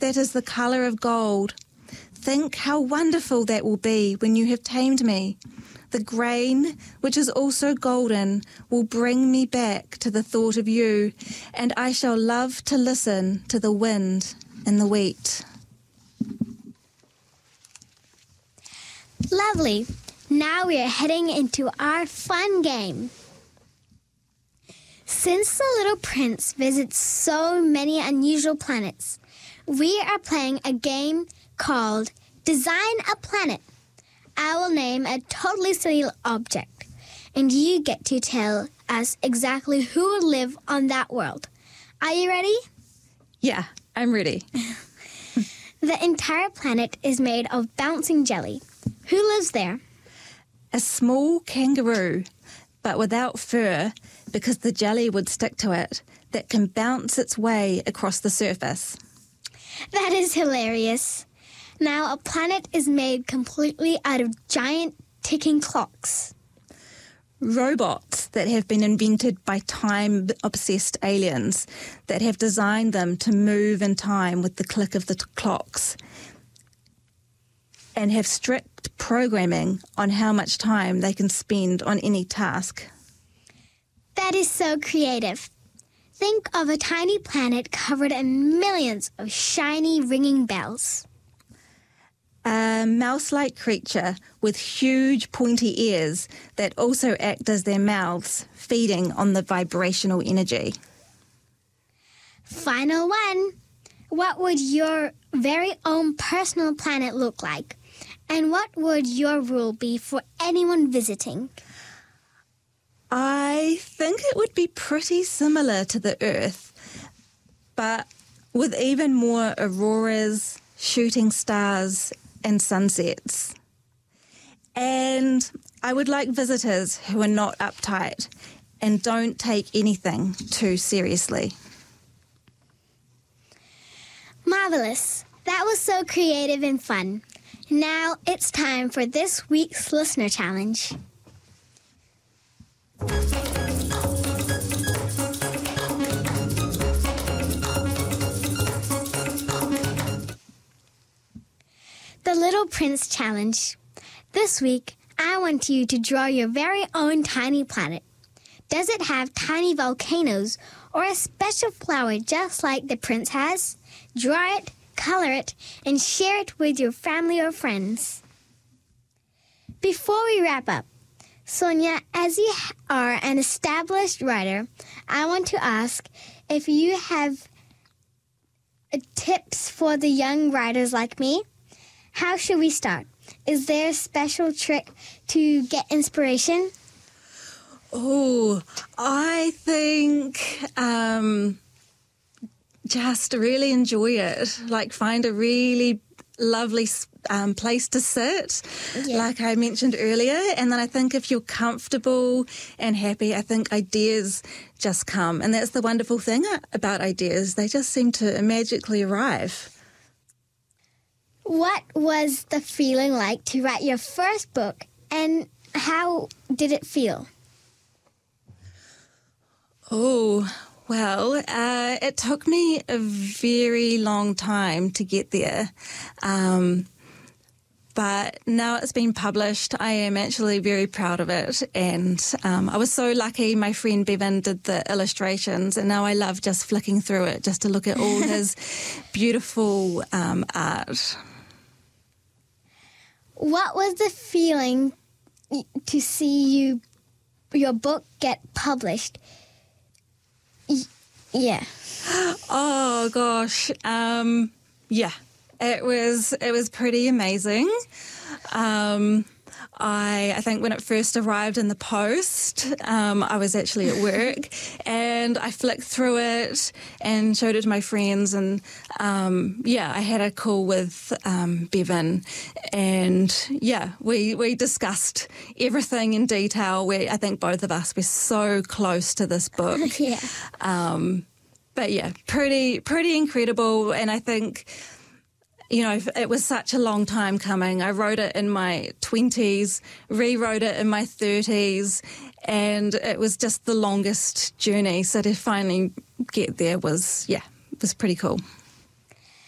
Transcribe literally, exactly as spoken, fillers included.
that is the colour of gold. Think how wonderful that will be when you have tamed me. The grain, which is also golden, will bring me back to the thought of you, and I shall love to listen to the wind and the wheat. Lovely. Now we are heading into our fun game. Since the Little Prince visits so many unusual planets, we are playing a game called Design a Planet. I will name a totally silly object, and you get to tell us exactly who will live on that world. Are you ready? Yeah, I'm ready. The entire planet is made of bouncing jelly. Who lives there? A small kangaroo, but without fur, because the jelly would stick to it, that can bounce its way across the surface. That is hilarious. Now, a planet is made completely out of giant ticking clocks. Robots that have been invented by time-obsessed aliens that have designed them to move in time with the click of the t- clocks and have strict programming on how much time they can spend on any task. That is so creative. Think of a tiny planet covered in millions of shiny ringing bells. A mouse-like creature with huge pointy ears that also act as their mouths, feeding on the vibrational energy. Final one. What would your very own personal planet look like? And what would your rule be for anyone visiting? I think it would be pretty similar to the Earth, but with even more auroras, shooting stars, and sunsets. And I would like visitors who are not uptight and don't take anything too seriously. Marvelous. That was so creative and fun. Now it's time for this week's listener challenge. The Little Prince Challenge. This week, I want you to draw your very own tiny planet. Does it have tiny volcanoes or a special flower just like the prince has? Draw it, color it, and share it with your family or friends. Before we wrap up, Sonia, as you are an established writer, I want to ask if you have tips for the young writers like me. How should we start? Is there a special trick to get inspiration? Oh, I think um, just really enjoy it. Like find a really lovely um, place to sit, yeah. like I mentioned earlier. And then I think if you're comfortable and happy, I think ideas just come. And that's the wonderful thing about ideas. They just seem to magically arrive. What was the feeling like to write your first book, and how did it feel? Oh, well, uh, it took me a very long time to get there. Um, but now it's been published, I am actually very proud of it. And um, I was so lucky my friend Bevan did the illustrations, and now I love just flicking through it just to look at all his beautiful um, art. What was the feeling to see you your book get published? Yeah. Oh gosh, um, yeah, it was it was pretty amazing. Um, I I think when it first arrived in the post, um, I was actually at work, and I flicked through it and showed it to my friends, and um, yeah, I had a call with um, Bevan, and yeah, we we discussed everything in detail. We I think both of us were so close to this book. yeah. Um, but yeah, pretty pretty incredible, and I think. You know, it was such a long time coming. I wrote it in my twenties, rewrote it in my thirties, and it was just the longest journey. So to finally get there was, yeah, it was pretty cool.